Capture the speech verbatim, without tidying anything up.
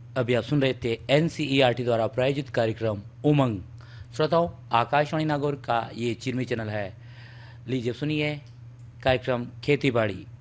अभी आप सुन रहे थे एनसीईआरटी द्वारा प्रायोजित कार्यक्रम उमंग। श्रोताओं, आकाशवाणी नागौर का ये चिरमी चैनल है। लीजिए सुनिए कार्यक्रम खेती बाड़ी।